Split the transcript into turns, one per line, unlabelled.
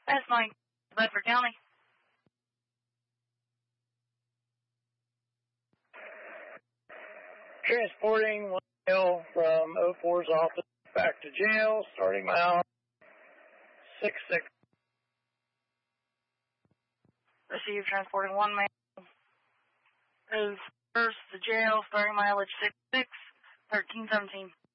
That's Mike, Bedford County.
Transporting 1 male from 04's office back to jail, starting mile 66.
Receive transporting 1 male. Is first to jail, starting mileage 66, 1317.